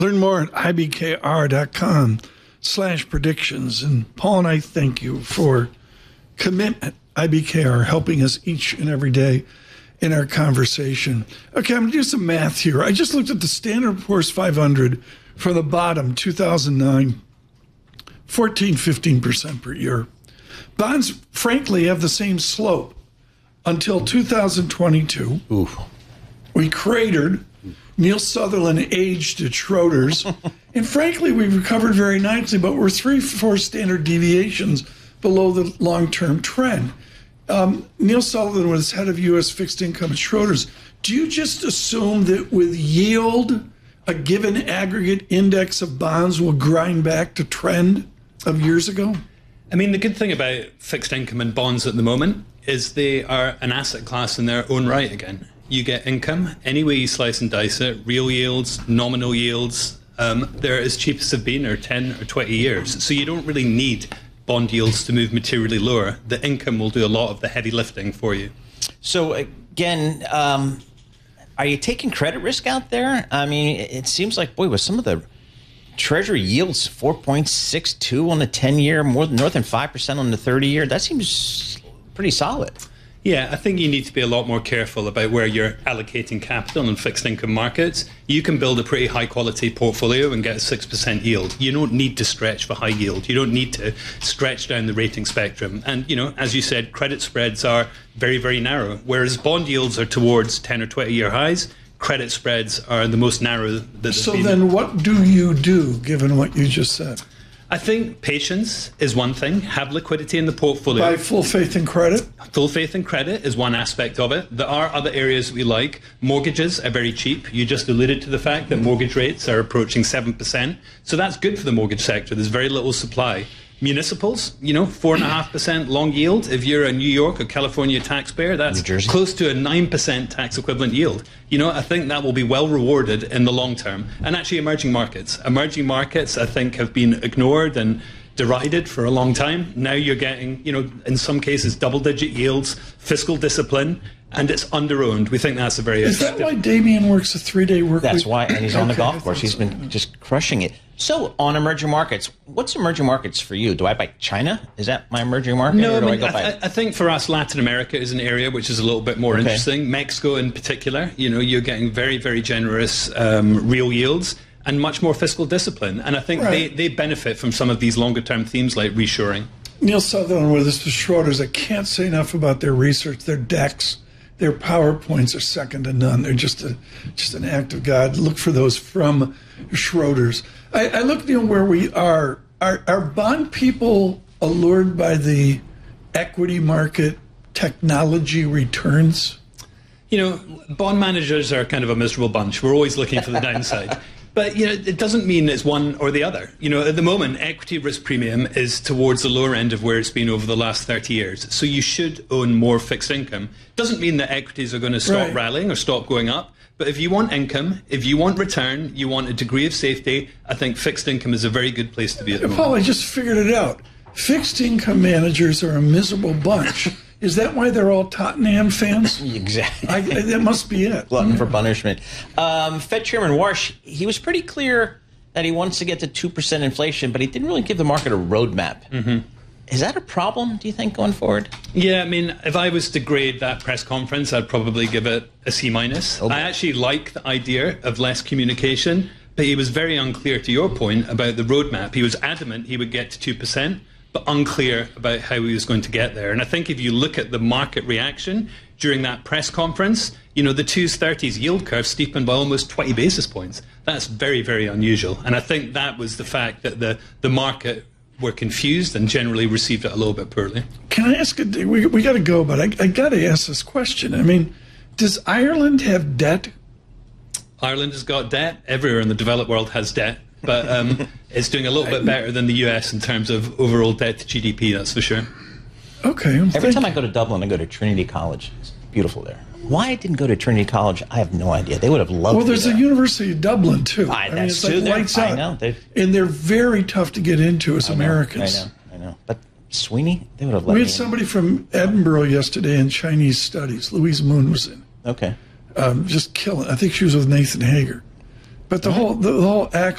Learn more at ibkr.com/predictions. And Paul and I thank you for commitment. IBKR helping us each and every day in our conversation. Okay, I'm going to do some math here. I just looked at the Standard & Poor's 500 from the bottom, 2009, 15% per year. Bonds, frankly, have the same slope until 2022. Oof. We cratered. Neil Sutherland aged at Schroders. And frankly, we recovered very nicely, but we're 3-4 standard deviations below the long-term trend. Neil Sutherland was head of U.S. fixed income at Schroders. Do you just assume that with yield, a given aggregate index of bonds will grind back to trend of years ago? I mean, the good thing about fixed income and bonds at the moment is they are an asset class in their own right again. You get income any way you slice and dice it, real yields, nominal yields. They're as cheap as they've been, or 10 or 20 years. So you don't really need bond yields to move materially lower. The income will do a lot of the heavy lifting for you. So again, are you taking credit risk out there? I mean, it seems like, boy, with some of the Treasury yields, 4.62 on the 10-year, more north than 5% on the 30-year. That seems pretty solid. Yeah, I think you need to be a lot more careful about where you're allocating capital in fixed income markets. You can build a pretty high quality portfolio and get a 6% yield. You don't need to stretch for high yield. You don't need to stretch down the rating spectrum. And, you know, as you said, credit spreads are very, very narrow, whereas bond yields are towards 10 or 20-year highs. Credit spreads are the most narrow that they've So been. then what do you do, given what you just said? I think patience is one thing. Have liquidity in the portfolio. Buy full faith and credit? Full faith and credit is one aspect of it. There are other areas we like. Mortgages are very cheap. You just alluded to the fact that mortgage rates are approaching 7%. So that's good for the mortgage sector. There's very little supply. Municipals, you know, 4.5% long yield. If you're a New York or California taxpayer, that's close to a 9% tax equivalent yield. You know, I think that will be well rewarded in the long term. And actually emerging markets. Emerging markets, I think, have been ignored and derided for a long time. Now you're getting, you know, in some cases, double-digit yields, fiscal discipline, and it's under-owned. We think that's a very effective. Is that why Damien works a 3-day work week? That's why, and he's on the golf course. He's been just crushing it. So, on emerging markets, what's emerging markets for you? Do I buy China? Is that my emerging market? No, or do I mean, I go buy I think for us, Latin America is an area which is a little bit more interesting. Mexico in particular, you know, you're getting very, very generous real yields and much more fiscal discipline. And I think they benefit from some of these longer-term themes like reshoring. Neil Sutherland with us, the Schroders. I can't say enough about their research, their decks. Their PowerPoints are second to none. They're just an act of God. Look for those from Schroders. I look, you know, where we are. Are bond people allured by the equity market technology returns? You know, bond managers are kind of a miserable bunch. We're always looking for the downside. But, you know, it doesn't mean it's one or the other. You know, at the moment, equity risk premium is towards the lower end of where it's been over the last 30 years. So you should own more fixed income. Doesn't mean that equities are going to stop rallying or stop going up. But if you want income, if you want return, you want a degree of safety, I think fixed income is a very good place to be at the moment. Paul, I just figured it out. Fixed income managers are a miserable bunch. Is that why they're all Tottenham fans? Exactly. That must be it. Glutton for punishment. Fed Chairman Warsh, he was pretty clear that he wants to get to 2% inflation, but he didn't really give the market a roadmap. Mm-hmm. Is that a problem, do you think, going forward? Yeah, I mean, if I was to grade that press conference, I'd probably give it a C-. I actually like the idea of less communication, but he was very unclear, to your point, about the roadmap. He was adamant he would get to 2%. But unclear about how he was going to get there. And I think if you look at the market reaction during that press conference, you know, the 230s yield curve steepened by almost 20 basis points. That's very, very unusual. And I think that was the fact that the market were confused and generally received it a little bit poorly. Can I ask, we got to go, but I got to ask this question. I mean, does Ireland have debt? Ireland has got debt. Everywhere in the developed world has debt. But it's doing a little bit better than the US in terms of overall debt to GDP, that's for sure. Okay. Every time I go to Dublin, I go to Trinity College. It's beautiful there. Why I didn't go to Trinity College, I have no idea. They would have loved Well, there's me there. a University of Dublin, too. That's it's true. like lights out. I know. And they're very tough to get into as Americans. I know. But Sweeney, they would have loved me. We had somebody from Edinburgh yesterday in Chinese studies. Louise Moon was in. Okay. Just killing. I think she was with Nathan Hager. But the whole